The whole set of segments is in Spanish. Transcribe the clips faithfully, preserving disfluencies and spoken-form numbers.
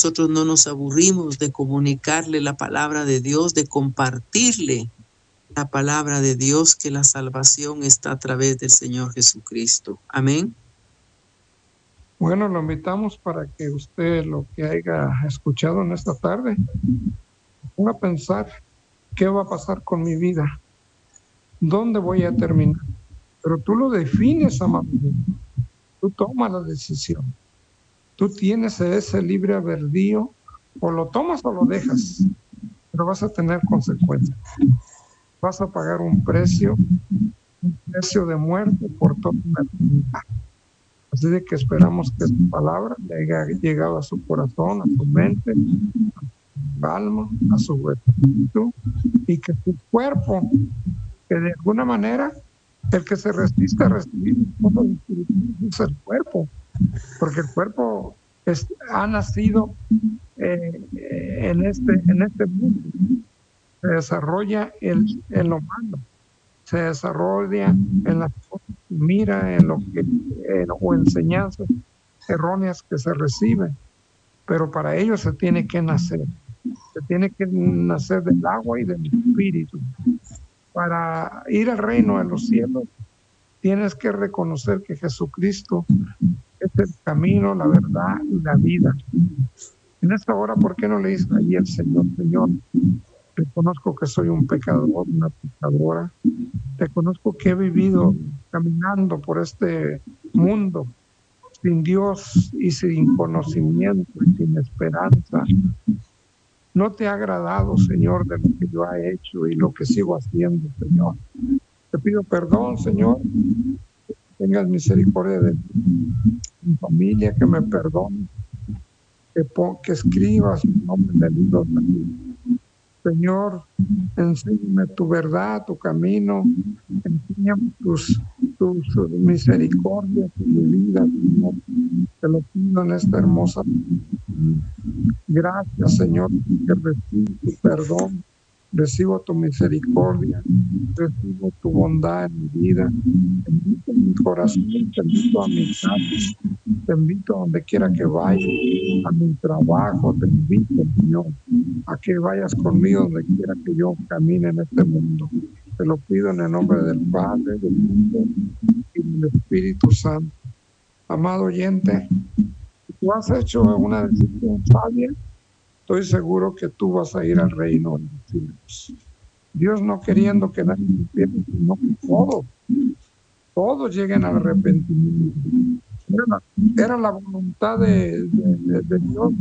nosotros no nos aburrimos de comunicarle la palabra de Dios, de compartirle la palabra de Dios, que la salvación está a través del Señor Jesucristo. Amén. Bueno, lo invitamos para que usted, lo que haya escuchado en esta tarde, ponga a pensar qué va a pasar con mi vida, dónde voy a terminar. Pero tú lo defines, amado. Tú tomas la decisión. Tú tienes ese libre albedrío, o lo tomas o lo dejas, pero vas a tener consecuencias. Vas a pagar un precio, un precio de muerte por toda una eternidad. Así de que esperamos que esta palabra le haya llegado a su corazón, a su mente, a su alma, a su espíritu, y que su cuerpo, que de alguna manera el que se resiste a recibir cosas espirituales es el cuerpo, porque el cuerpo es, ha nacido eh, en, este, en este mundo, se desarrolla en, en lo malo, se desarrolla en las cosas que mira, en lo que, en, o enseñanzas erróneas que se reciben, pero para ello se tiene que nacer, se tiene que nacer del agua y del espíritu. Para ir al reino de los cielos, tienes que reconocer que Jesucristo es el camino, la verdad y la vida. En esta hora, ¿por qué no le dices ahí al Señor, Señor, reconozco que soy un pecador, una pecadora, reconozco que he vivido caminando por este mundo sin Dios y sin conocimiento y sin esperanza? No te ha agradado, Señor, de lo que yo he hecho y lo que sigo haciendo, Señor. Te pido perdón, Señor, que tengas misericordia de mi familia, que me perdones, que, que escribas mi nombre en el libro de la vida. Señor, enséñame tu verdad, tu camino, enséñame tus, tus misericordias en mi vida, Señor. Te lo pido en esta hermosa. Gracias, Señor, que recibo tu perdón, recibo tu misericordia, recibo tu bondad en mi vida. Te invito a mi corazón, te invito a mi casa, te invito a donde quiera que vaya, a mi trabajo, te invito, Señor, a que vayas conmigo donde quiera que yo camine en este mundo. Te lo pido en el nombre del Padre, del Hijo y del Espíritu Santo. Amado oyente, si tú has hecho una decisión sabia, estoy seguro que tú vas a ir al reino de los cielos. Dios no queriendo que nadie se pierda, sino que todos, todos lleguen al arrepentimiento. Era la, era la voluntad de, de, de, de Dios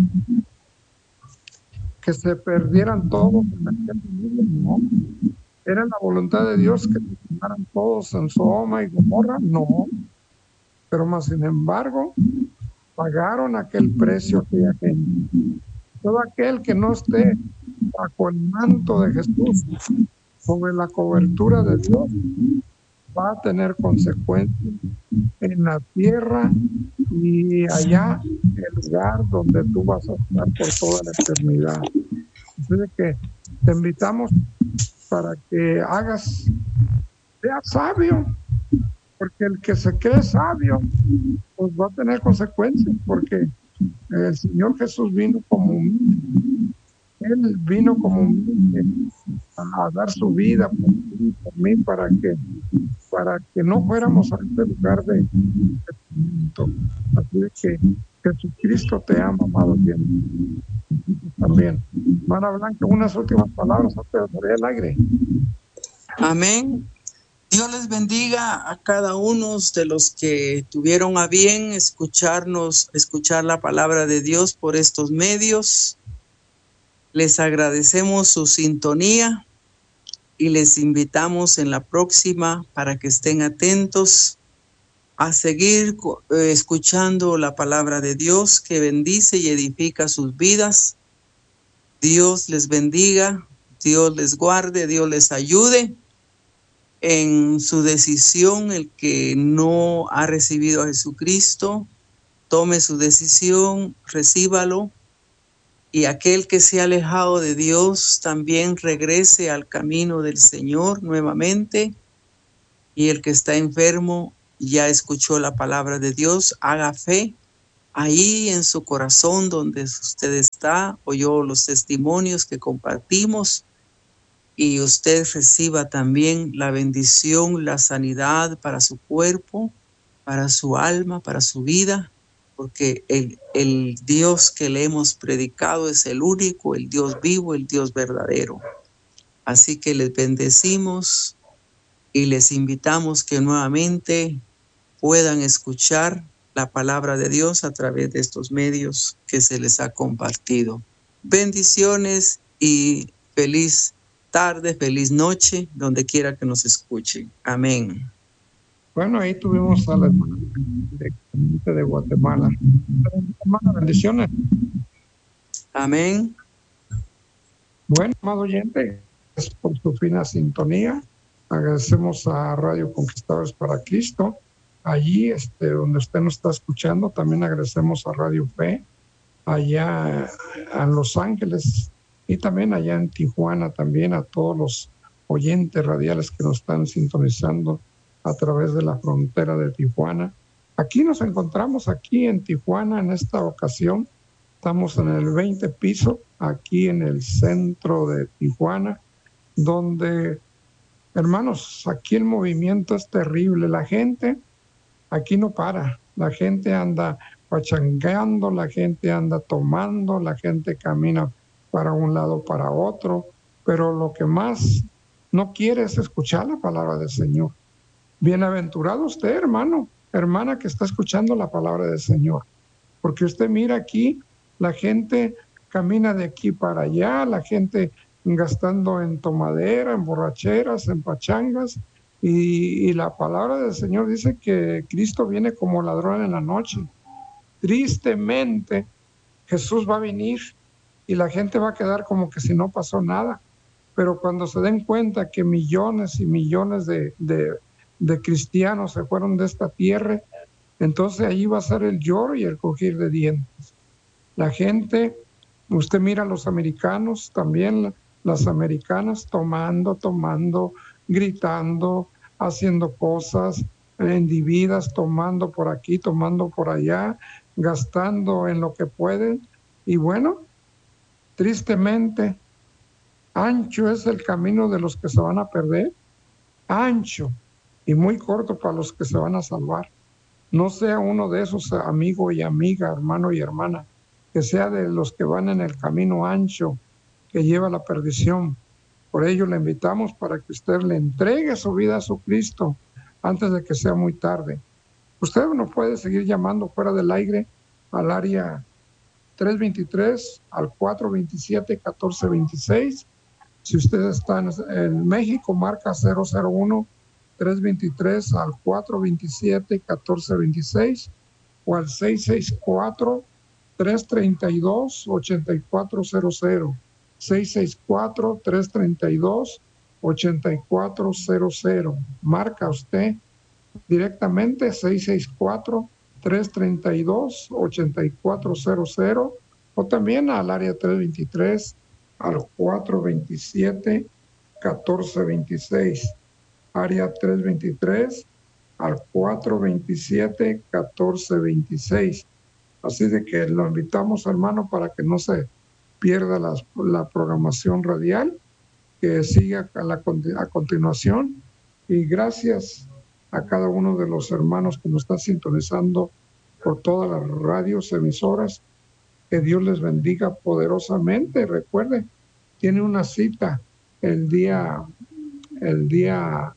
que se perdieran todos en aquel mundo, no. Era la voluntad de Dios que se quemaran todos en Sodoma y Gomorra, no. Pero más sin embargo, pagaron aquel precio aquella gente. Todo aquel que no esté bajo el manto de Jesús, sobre la cobertura de Dios, va a tener consecuencias en la tierra y allá, el lugar donde tú vas a estar por toda la eternidad. Así que te invitamos para que hagas, seas sabio, porque el que se cree sabio, pues va a tener consecuencias, porque el Señor Jesús vino como humilde. Él vino como humilde a, a dar su vida por ti, por mí, para que, para que no fuéramos a este lugar de sufrimiento. Así que Jesucristo te ama, amado bien. También. Hermana Blanca, unas últimas palabras antes de salir al aire. Amén. Dios les bendiga a cada uno de los que tuvieron a bien escucharnos, escuchar la palabra de Dios por estos medios. Les agradecemos su sintonía y les invitamos en la próxima para que estén atentos a seguir eh, escuchando la palabra de Dios que bendice y edifica sus vidas. Dios les bendiga, Dios les guarde, Dios les ayude en su decisión. El que no ha recibido a Jesucristo, tome su decisión, recíbalo. Y aquel que se ha alejado de Dios también regrese al camino del Señor nuevamente. Y el que está enfermo ya escuchó la palabra de Dios, haga fe ahí en su corazón donde usted está, oyó los testimonios que compartimos y usted reciba también la bendición, la sanidad para su cuerpo, para su alma, para su vida, porque el, el Dios que le hemos predicado es el único, el Dios vivo, el Dios verdadero. Así que les bendecimos y les invitamos que nuevamente puedan escuchar la palabra de Dios a través de estos medios que se les ha compartido. Bendiciones y feliz tarde, feliz noche, donde quiera que nos escuchen. Amén. Bueno, ahí tuvimos a la hermana directamente de Guatemala. Hermana, bendiciones. Amén. Bueno, amado oyente, gracias por su fina sintonía. Agradecemos a Radio Conquistadores para Cristo. Allí, este, donde usted nos está escuchando, también agradecemos a Radio Fe, allá en Los Ángeles y también allá en Tijuana, también a todos los oyentes radiales que nos están sintonizando a través de la frontera de Tijuana. Aquí nos encontramos, aquí en Tijuana, en esta ocasión. Estamos en el veinte piso, aquí en el centro de Tijuana, donde, hermanos, aquí el movimiento es terrible. La gente aquí no para. La gente anda pachangueando, la gente anda tomando, la gente camina para un lado, para otro, pero lo que más no quiere es escuchar la palabra del Señor. Bienaventurado usted, hermano, hermana que está escuchando la palabra del Señor, porque usted mira aquí, la gente camina de aquí para allá, la gente gastando en tomadera, en borracheras, en pachangas, y, y la palabra del Señor dice que Cristo viene como ladrón en la noche. Tristemente, Jesús va a venir y la gente va a quedar como que si no pasó nada, pero cuando se den cuenta que millones y millones de, de, de cristianos se fueron de esta tierra, entonces allí va a ser el lloro y el crujir de dientes. La gente, usted mira a los americanos, también las americanas tomando, tomando, gritando, haciendo cosas indebidas, tomando por aquí, tomando por allá, gastando en lo que pueden. Y bueno, tristemente, ancho es el camino de los que se van a perder, ancho y muy corto para los que se van a salvar. No sea uno de esos amigo y amiga, hermano y hermana, que sea de los que van en el camino ancho que lleva a la perdición. Por ello le invitamos para que usted le entregue su vida a su Cristo antes de que sea muy tarde. Usted nos puede seguir llamando fuera del aire al área tres veintitrés al cuatro veintisiete catorce veintiséis. Si usted está en México, marca cero cero uno tres veintitrés al cuatro veintisiete catorce veintiséis o al seis seis cuatro tres treinta y dos ochenta y cuatro cero cero. seis seis cuatro tres treinta y dos ochenta y cuatro cero cero. Marca usted directamente seis seis cuatro tres treinta y dos ochenta y cuatro cero cero o también al área tres veintitrés al cuatro veintisiete catorce veintiséis. Área tres veintitrés al cuatro veintisiete catorce veintiséis. Así de que lo invitamos, hermano, para que no se pierda la, la programación radial, que siga a, la, a continuación. Y gracias a cada uno de los hermanos que nos está sintonizando por todas las radios, emisoras. Que Dios les bendiga poderosamente. Recuerde, tiene una cita el día, el día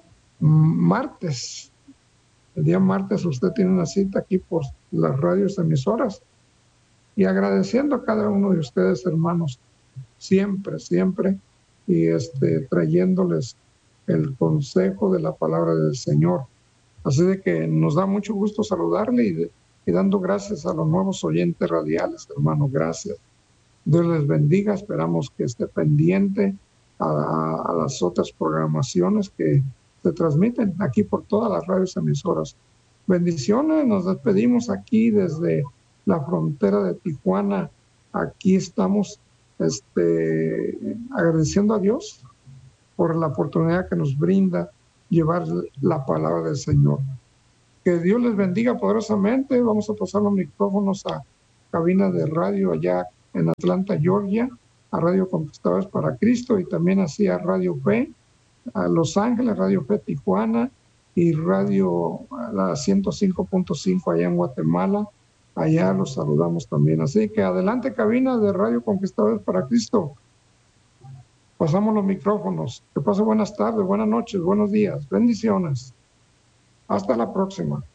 martes. El día martes usted tiene una cita aquí por las radios emisoras. Y agradeciendo a cada uno de ustedes, hermanos, siempre, siempre, y este, trayéndoles el consejo de la palabra del Señor. Así de que nos da mucho gusto saludarle y, de, y dando gracias a los nuevos oyentes radiales, hermano, gracias. Dios les bendiga, esperamos que esté pendiente a, a, a las otras programaciones que se transmiten aquí por todas las radios emisoras. Bendiciones, nos despedimos aquí desde la frontera de Tijuana. Aquí estamos este, agradeciendo a Dios por la oportunidad que nos brinda llevar la palabra del Señor. Que Dios les bendiga poderosamente. Vamos a pasar los micrófonos a cabina de radio allá en Atlanta, Georgia, a Radio Conquistadores para Cristo, y también así a Radio Fe, a Los Ángeles, Radio Fe Tijuana, y Radio a la ciento cinco punto cinco allá en Guatemala. Allá los saludamos también. Así que adelante, cabina de Radio Conquistadores para Cristo. Pasamos los micrófonos. Que pase buenas tardes, buenas noches, buenos días, bendiciones. Hasta la próxima.